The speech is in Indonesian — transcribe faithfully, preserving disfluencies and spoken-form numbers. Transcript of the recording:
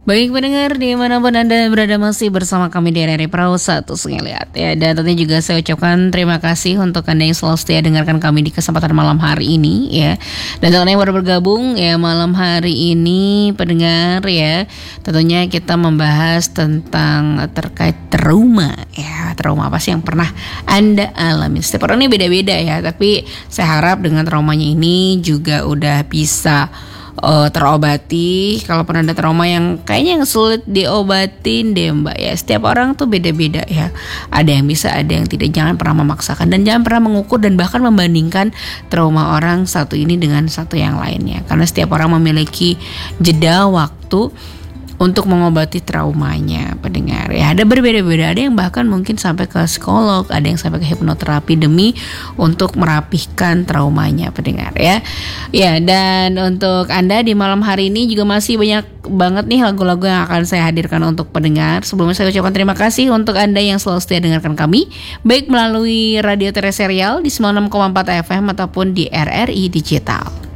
Baik pendengar dimanapun Anda berada masih bersama kami di R R I Perahu Satu Ngeliat ya. Dan tentunya juga saya ucapkan terima kasih untuk Anda yang selalu setia dengarkan kami di kesempatan malam hari ini ya. Dan tentunya yang baru bergabung ya malam hari ini pendengar ya, tentunya kita membahas tentang terkait trauma ya. Trauma apa sih yang pernah Anda alami? Setiap orang ini beda-beda ya, tapi saya harap dengan traumanya ini juga udah bisa uh, terobati. Kalaupun ada trauma yang kayaknya yang sulit diobatin deh mbak ya, setiap orang tuh beda-beda ya, ada yang bisa ada yang tidak. Jangan pernah memaksakan dan jangan pernah mengukur dan bahkan membandingkan trauma orang satu ini dengan satu yang lainnya, karena setiap orang memiliki jeda waktu untuk mengobati traumanya pendengar ya. Ada berbeda-beda, ada yang bahkan mungkin sampai ke psikolog, ada yang sampai ke hipnoterapi demi untuk merapihkan traumanya pendengar ya. Ya, dan untuk Anda di malam hari ini juga masih banyak banget nih lagu-lagu yang akan saya hadirkan untuk pendengar. Sebelumnya saya ucapkan terima kasih untuk Anda yang selalu setia dengarkan kami, baik melalui radio tereserial di sembilan puluh enam koma empat F M ataupun di R R I Digital.